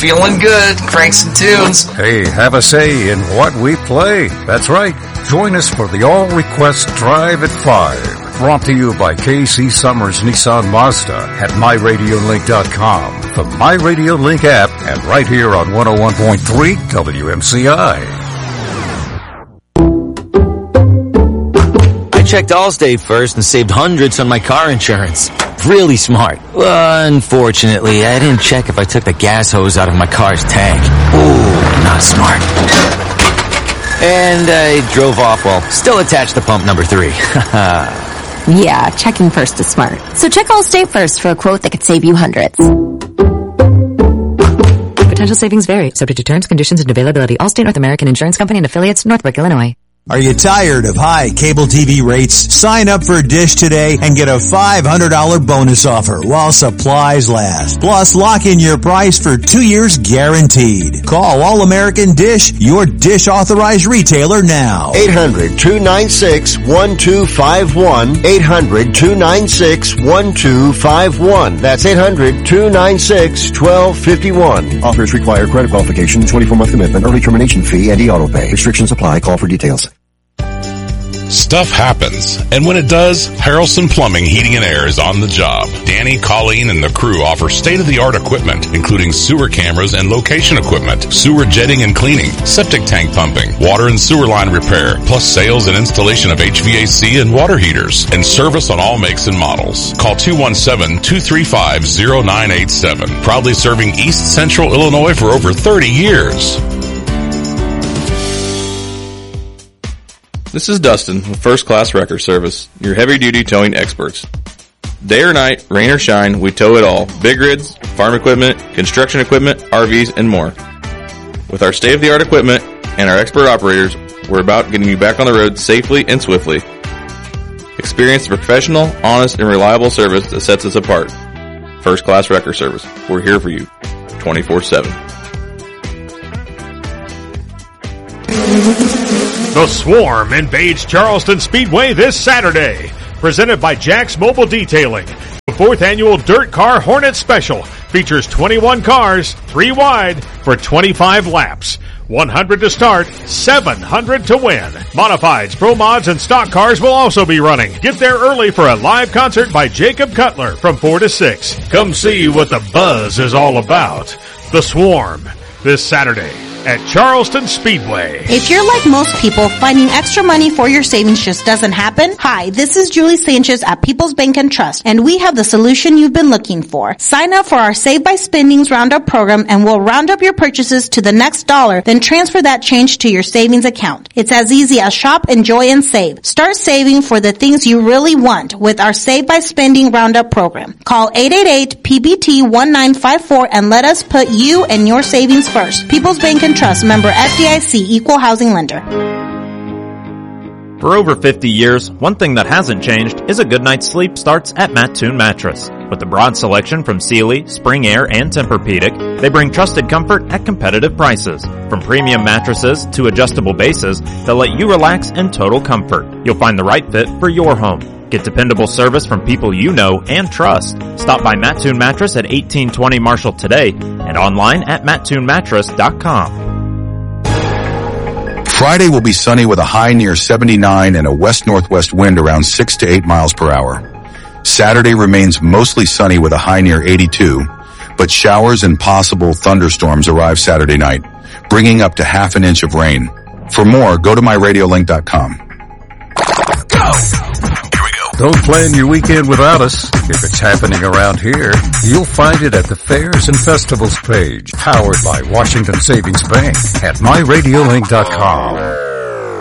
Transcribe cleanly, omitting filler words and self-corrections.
feeling good. Crank some tunes. Hey, have a say in what we play. That's right. Join us for the All Request Drive at 5. Brought to you by KC Summers Nissan Mazda at MyRadioLink.com, the MyRadioLink app, and right here on 101.3 WMCI. I checked Allstate first and saved hundreds on my car insurance. Really smart. Unfortunately, I didn't check if I took the gas hose out of my car's tank. Ooh, not smart. And I drove off while still attached to pump number 3. Yeah, checking first is smart. So check Allstate first for a quote that could save you hundreds. Potential savings vary, subject to terms, conditions, and availability. Allstate North American Insurance Company and affiliates, Northbrook, Illinois. Are you tired of high cable TV rates? Sign up for Dish today and get a $500 bonus offer while supplies last. Plus, lock in your price for 2 years guaranteed. Call All American Dish, your Dish authorized retailer now. 800-296-1251. 800-296-1251. That's 800-296-1251. Offers require credit qualification, 24-month commitment, early termination fee, and e-auto pay. Restrictions apply. Call for details. Stuff happens, and when it does, Harrelson Plumbing, Heating and Air is on the job. Danny, Colleen, and the crew offer state-of-the-art equipment, including sewer cameras and location equipment, sewer jetting and cleaning, septic tank pumping, water and sewer line repair, plus sales and installation of HVAC and water heaters, and service on all makes and models. Call 217-235-0987. Proudly serving East Central Illinois for over 30 years. This is Dustin with First Class Wrecker Service, your heavy-duty towing experts. Day or night, rain or shine, we tow it all. Big rigs, farm equipment, construction equipment, RVs, and more. With our state-of-the-art equipment and our expert operators, we're about getting you back on the road safely and swiftly. Experience the professional, honest, and reliable service that sets us apart. First Class Wrecker Service. We're here for you 24/7. The Swarm invades Charleston Speedway this Saturday. Presented by Jack's Mobile Detailing. The 4th annual Dirt Car Hornet Special features 21 cars, 3 wide, for 25 laps. 100 to start, 700 to win. Modifieds, Pro Mods, and stock cars will also be running. Get there early for a live concert by Jacob Cutler from 4 to 6. Come see what the buzz is all about. The Swarm, this Saturday at Charleston Speedway. If you're like most people, finding extra money for your savings just doesn't happen. Hi, this is Julie Sanchez at People's Bank and Trust, and we have the solution you've been looking for. Sign up for our Save by Spendings Roundup program, and we'll round up your purchases to the next dollar, then transfer that change to your savings account. It's as easy as shop, enjoy, and save. Start saving for the things you really want with our Save by Spending Roundup program. Call 888-PBT-1954 and let us put you and your savings first. People's Bank and Trust, member FDIC, equal housing lender. For over 50 years, one thing that hasn't changed is a good night's sleep starts at Mattoon Mattress. With a broad selection from Sealy, Spring Air, and Tempur-Pedic, they bring trusted comfort at competitive prices. From premium mattresses to adjustable bases, they'll let you relax in total comfort. You'll find the right fit for your home. Get dependable service from people you know and trust. Stop by Mattoon Mattress at 1820 Marshall today and online at mattoonmattress.com. Friday will be sunny with a high near 79 and a west-northwest wind around 6 to 8 miles per hour. Saturday remains mostly sunny with a high near 82, but showers and possible thunderstorms arrive Saturday night, bringing up to half an inch of rain. For more, go to MyRadioLink.com. Go! Don't plan your weekend without us. If it's happening around here, you'll find it at the Fairs and Festivals page, powered by Washington Savings Bank at MyRadioLink.com.